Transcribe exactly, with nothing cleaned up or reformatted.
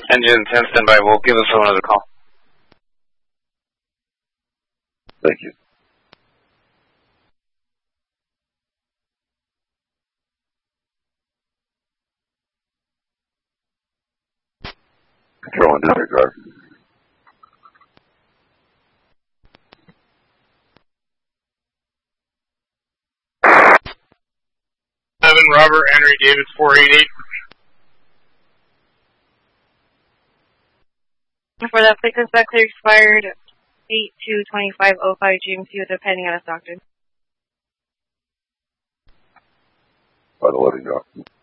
Engine ten, stand by. We'll give us another call. Thank you. Control and disregard. Seven Robert Henry Davis four eight eight. For that flight suspect clear expired eight two twenty-five oh five G M C with a pending out of Stockton. By the loading dock.